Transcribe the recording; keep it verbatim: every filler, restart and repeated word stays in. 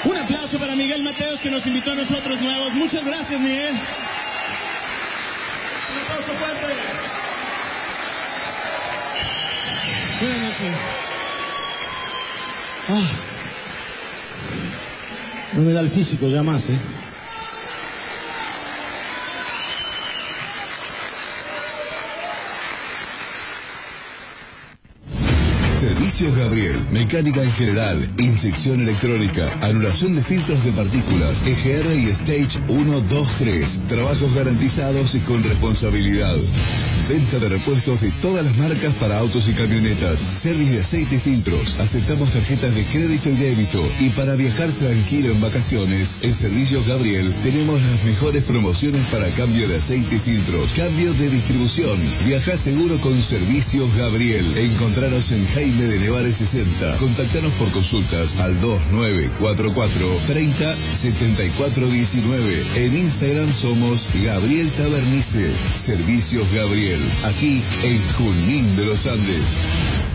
Un aplauso para Miguel Mateos, que nos invitó a nosotros nuevos. Muchas gracias, Miguel. Un aplauso fuerte. Buenas noches. Ah. No me da el físico ya más, ¿eh? Servicios Gabriel, mecánica en general, inyección electrónica, anulación de filtros de partículas, E G R y Stage uno, dos, tres. Trabajos garantizados y con responsabilidad. Venta de repuestos de todas las marcas para autos y camionetas. Servicio de aceite y filtros. Aceptamos tarjetas de crédito y débito. Y para viajar tranquilo en vacaciones, en Servicios Gabriel tenemos las mejores promociones para cambio de aceite y filtros. Cambio de distribución. Viaja seguro con Servicios Gabriel. Encontraros en Jaime de Nevares sesenta. Contactanos por consultas al dos nueve cuatro cuatro, treinta, setenta y cuatro diecinueve. En Instagram somos Gabriel Tabernice. Servicios Gabriel. Aquí en Junín de los Andes.